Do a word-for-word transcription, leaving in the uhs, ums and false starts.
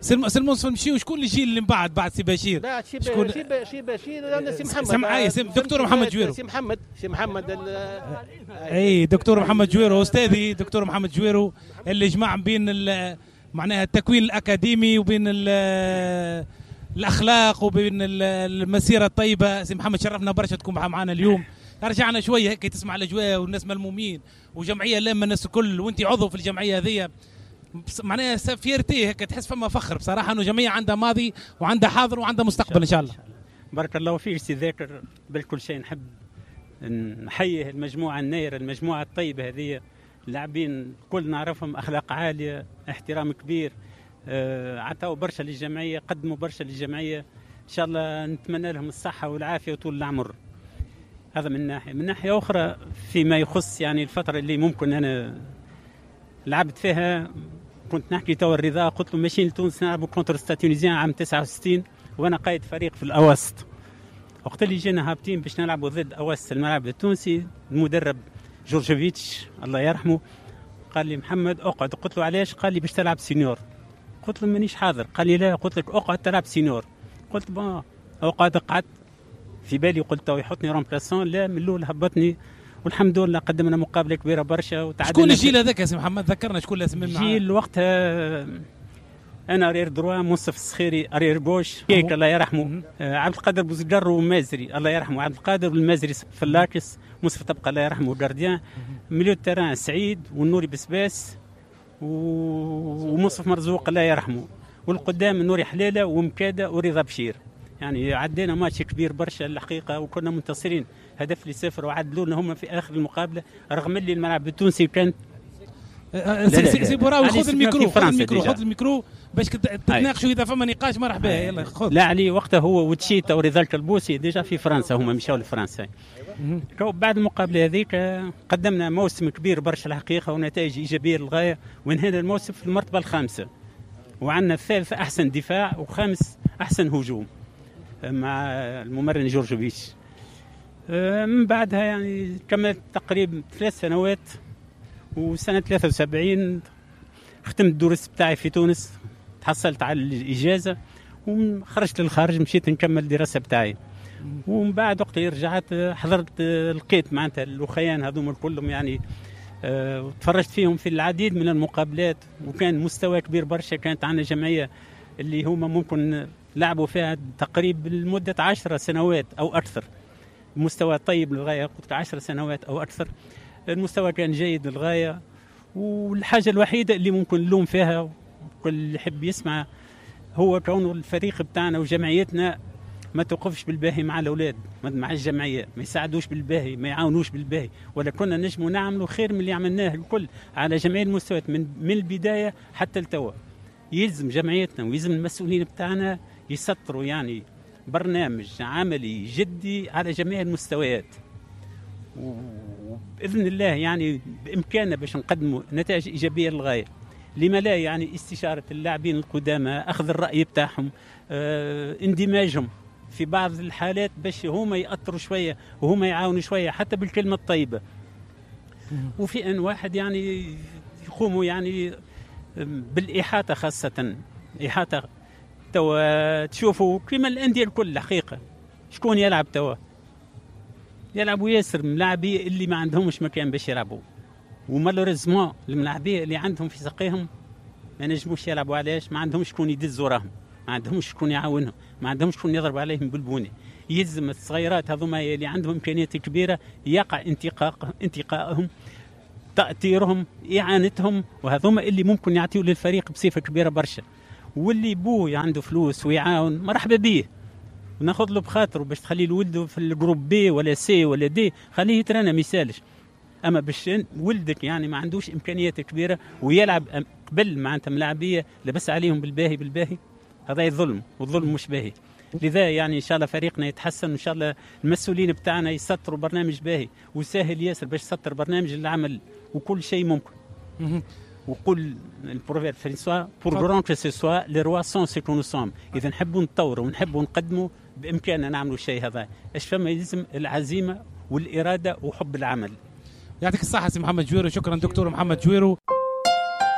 سي سي المنصف نمشيو. شكون اللي يجي اللي من بعد بعد سي بشير؟ بعد سي شكون؟ بشير سي بشير سي محمد. سي معايا سي دكتور محمد جويرو. سي محمد سي محمد اي دكتور محمد جويرو استاذي دكتور محمد جويرو اللي جمع بين معناها التكوين الاكاديمي وبين الاخلاق وبين المسيره الطيبه. سي محمد شرفنا برشا تكون معنا اليوم. رجعنا شويه هيك تسمع الاجواء والناس ملمومين وجمعيه لما الناس الكل وانت عضو في الجمعيه هذه معناها فيرتي هيك تحس فما فخر بصراحه انه جمعيه عندها ماضي وعندها حاضر وعندها مستقبل ان شاء الله. بارك الله فيك سي ذاكر. بالكل شيء نحب نحيي المجموعه النايره المجموعه الطيبه هذه. لاعبين كل نعرفهم اخلاق عاليه احترام كبير. آه عطاوا برشا للجمعيه قدموا برشا للجمعيه. ان شاء الله نتمنى لهم الصحه والعافيه وطول العمر. هذا من ناحيه. من ناحيه اخرى فيما يخص يعني الفتره اللي ممكن انا لعبت فيها كنت نحكي تو الرضا قلت له ماشيين لتونس نلعبوا كونتر ستاد تونيزيان عام تسعة وستين وانا قائد فريق في الاواسط. وقت اللي جينا هابطين باش نلعبوا ضد اواسط الملعب التونسي المدرب جورجوفيتش الله يرحمه قال لي محمد اقعد. قلت له علاش؟ قال لي باش تلعب سينيور. قلت له مانيش حاضر. قال لي لا. قلت لك اقعد تلعب سينيور. قلت بون اقعد. قعدت في بالي قلت له يحطني رومبلاسون. لا من الاول هبطني والحمد لله قدمنا مقابله كبيره برشا وتعدينا. شكون الجيل هذاك يا سي محمد؟ ذكرنا شكون اللي اسمه معاه. جيل وقتها انا ارير دروا منصف الصخيري ارير بوش كيك الله يرحمه. آه عبد القادر بوزقر ومازري الله يرحمه. عبد القادر والمازري في اللاكس. مصطفى تبقى الله يرحمه جارديان. مليو تيران سعيد والنوري بسباس ومصطفى مرزوق الله يرحمه. والقدام النوري حلاله ومكاده ورضا بشير. يعني عدينا ماتش كبير برشا الحقيقه وكنا منتصرين. هدف لصفر وعدلونا هم في اخر المقابله رغم اللي الملعب التونسي كان. سي سي براوي خذ الميكرو خذ الميكرو خذ الميكرو باش تتناقشوا اذا فما نقاش مرحبا. يلا خذ. لا علي وقتها هو وتشيتا ورضا الكلبوسي ديجا في فرنسا هما مشاو لفرنسا. بعد المقابله هذيك قدمنا موسم كبير برشا الحقيقه ونتائج ايجابيه للغايه وانهينا الموسم في المرتبه الخامسه وعندنا الثالث احسن دفاع وخامس احسن هجوم مع الممرن جورجوفيتش. من بعدها يعني كملت تقريبا ثلاث سنوات وسنة ثلاثة وسبعين ختمت الدروس بتاعي في تونس. تحصلت على الإجازة وخرجت للخارج مشيت نكمل الدراسة بتاعي. ومن بعد وقت رجعت حضرت لقيت معناتها الأخيان هذوما كلهم يعني أه تفرجت فيهم في العديد من المقابلات وكان مستوى كبير برشا. كانت عندنا جمعية اللي هما ممكن لعبوا فيها تقريبا لمدة عشر سنوات أو أكثر. مستوى طيب للغاية. قلت عشر سنوات أو أكثر. المستوى كان جيد للغاية. والحاجة الوحيدة اللي ممكن نلوم فيها كل اللي يحب يسمع هو كونه الفريق بتاعنا وجمعيتنا ما توقفش بالباهي مع الأولاد مع الجمعية. ما يساعدوش بالباهي ما يعاونوش بالباهي ولا كنا نجموا نعملوا خير من اللي عملناه الكل على جميع المستويات من, من البداية حتى التوا. يلزم جمعيتنا ويلزم المسؤولين بتاعنا يسطروا يعني برنامج عملي جدي على جميع المستويات وبإذن الله يعني بإمكاننا باش نقدموا نتائج إيجابية للغاية. لما لا يعني استشارة اللاعبين القدامى أخذ الرأي بتاعهم آه، اندماجهم في بعض الحالات باش هما يأثروا شوية وهما يعاونوا شوية حتى بالكلمة الطيبة. وفي أن واحد يعني يقوموا يعني بالإحاطة خاصة إحاطة توا تشوفوا كما الأندية الكل حقيقة شكون يلعب توا يلعبوا ياسر ملاعبية اللي ما عندهمش مكان باش يلعبوا ومالوريزمون الملاعبية اللي عندهم في ساقيهم ما نجموش يلعبوا. علاش؟ ما عندهمش شكون يدز وراهم ما عندهمش شكون يعاونهم ما عندهمش شكون يضرب عليهم بالبوني. يلزم الصغيرات هذوما اللي عندهم إمكانيات كبيرة يقع انتقاء انتقائهم تأثيرهم إعانتهم وهذوما اللي ممكن يعطيوا للفريق بصفة كبيرة برشا. واللي بوه عنده فلوس ويعاون مرحبا به وناخذ له بخاطره باش تخلي ولده في الجروب بي ولا سي ولا دي خليه يترنى ما يسالش. اما باش ولدك يعني ما عندوش امكانيات كبيره ويلعب قبل معناتها ملاعبيه لبس عليهم بالباهي بالباهي هذا ظلم والظلم مش باهي. لذا يعني ان شاء الله فريقنا يتحسن وان شاء الله المسؤولين بتاعنا يسطروا برنامج باهي وسهل ياسر باش يسطر برنامج العمل وكل شيء ممكن. وقل البروفير فرنسوا بور غران كو سي سوا لي روا سون سي كو نو سوم. اذا نحبوا نطوروا ونحبوا نقدموا بامكاننا نعملوا الشيء هذا. ايش فما يلزم العزيمه والاراده وحب العمل. يعطيك الصحه سي محمد جويرو. شكرا دكتور محمد جويرو.